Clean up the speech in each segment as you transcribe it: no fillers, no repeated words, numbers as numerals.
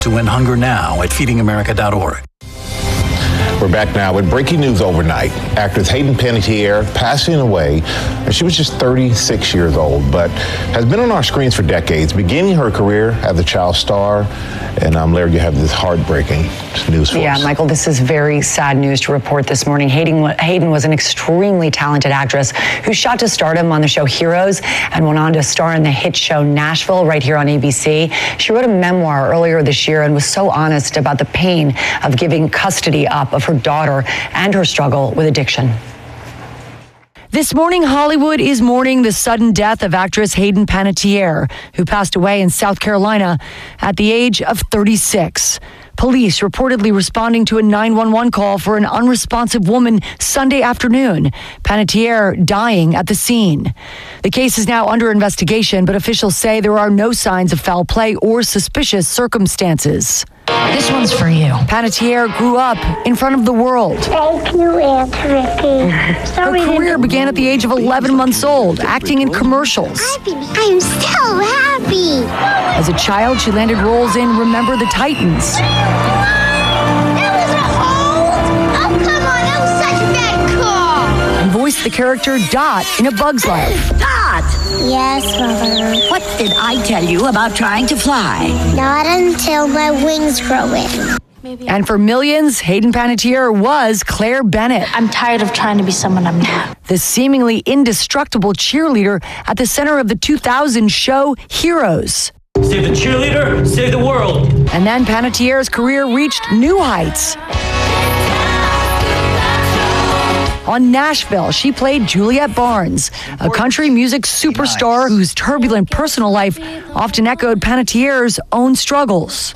To end hunger now at feedingamerica.org. We're back now with breaking news overnight. Actress Hayden Panettiere passing away. She was just 36 years old, but has been on our screens for decades, beginning her career as a child star. And Larry, you have this heartbreaking news for us. Yeah, Michael, this is very sad news to report this morning. Hayden was an extremely talented actress who shot to stardom on the show Heroes and went on to star in the hit show Nashville right here on ABC. She wrote a memoir earlier this year and was so honest about the pain of giving custody up of her daughter and her struggle with addiction. This morning, Hollywood is mourning the sudden death of actress Hayden Panettiere, who passed away in South Carolina at the age of 36. Police reportedly responding to a 911 call for an unresponsive woman Sunday afternoon. Panettiere dying at the scene. The case is now under investigation, but officials say there are no signs of foul play or suspicious circumstances. This one's for you. Panettiere grew up in front of the world. Thank you, Aunt Ricky. Her career began at the age of 11 months old, acting in commercials. I'm so happy. As a child, she landed roles in Remember the Titans. That was a hold? Oh, come on, that was such a bad call. And voiced the character Dot in A Bug's Life. Dot! Yes, Mother. What did I tell you about trying to fly? Not until my wings grow in. And for millions, Hayden Panettiere was Claire Bennett. I'm tired of trying to be someone I'm not. The seemingly indestructible cheerleader at the center of the 2000 show Heroes. Save the cheerleader, save the world. And then Panettiere's career reached new heights. On Nashville, she played Juliette Barnes, a country music superstar whose turbulent personal life often echoed Panettiere's own struggles.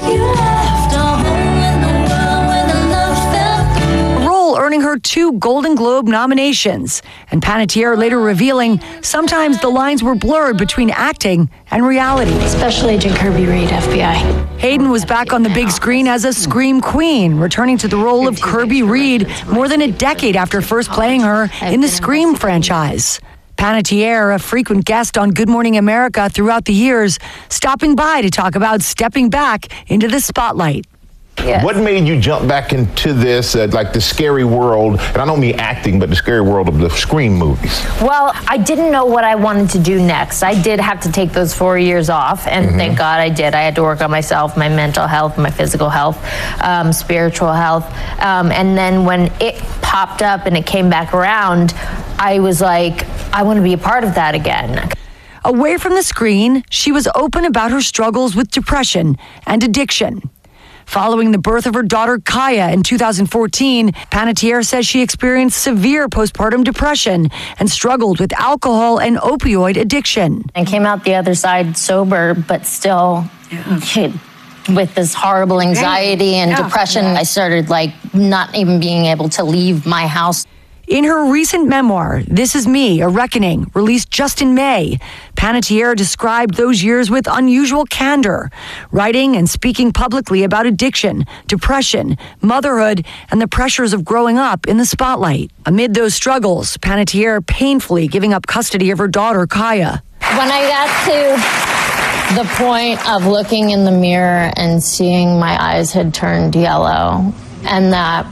A role earning her 2 Golden Globe nominations, and Panettiere later revealing sometimes the lines were blurred between acting and reality. Special Agent Kirby Reed, FBI. Hayden was back on the big screen as a scream queen, returning to the role of Kirby Reed more than a decade after first playing her in the Scream franchise. Panettiere, a frequent guest on Good Morning America throughout the years, stopping by to talk about stepping back into the spotlight. Yes. What made you jump back into this, like the scary world, and I don't mean acting, but the scary world of the Scream movies? Well, I didn't know what I wanted to do next. I did have to take those 4 years off, and thank God I did. I had to work on myself, my mental health, my physical health, spiritual health. And then when it popped up and it came back around, I was like, I want to be a part of that again. Away from the screen, she was open about her struggles with depression and addiction. Following the birth of her daughter Kaya in 2014, Panettiere says she experienced severe postpartum depression and struggled with alcohol and opioid addiction. I came out the other side sober, but still with this horrible anxiety and depression. I started not even being able to leave my house. In her recent memoir, This Is Me, A Reckoning, released just in May, Panettiere described those years with unusual candor, writing and speaking publicly about addiction, depression, motherhood, and the pressures of growing up in the spotlight. Amid those struggles, Panettiere painfully giving up custody of her daughter, Kaya. When I got to the point of looking in the mirror and seeing my eyes had turned yellow, and that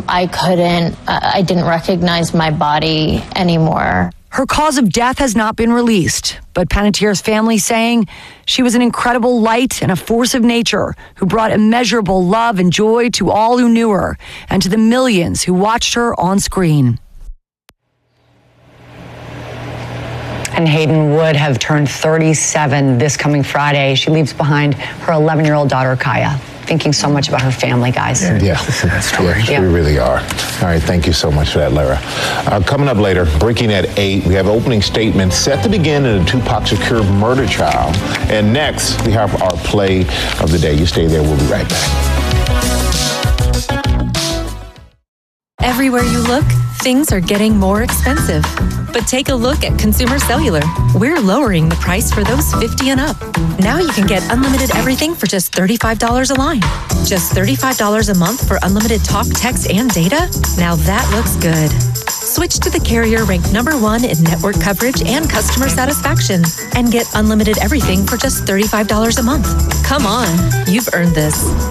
I didn't recognize my body anymore. Her cause of death has not been released, but Panettiere's family saying she was an incredible light and a force of nature who brought immeasurable love and joy to all who knew her and to the millions who watched her on screen. And Hayden would have turned 37 this coming Friday. She leaves behind her 11-year-old daughter, Kaya. Thinking so much about her family, guys. Yeah, that's story. Yeah. We really are. All right, thank you so much for that, Lara. Coming up later, breaking at 8, we have opening statements set to begin in the Tupac Shakur murder trial. And next, we have our play of the day. You stay there, we'll be right back. Everywhere you look, things are getting more expensive. But take a look at Consumer Cellular. We're lowering the price for those 50 and up. Now you can get unlimited everything for just $35 a line. Just $35 a month for unlimited talk, text, and data? Now that looks good. Switch to the carrier ranked #1 in network coverage and customer satisfaction. And get unlimited everything for just $35 a month. Come on, you've earned this.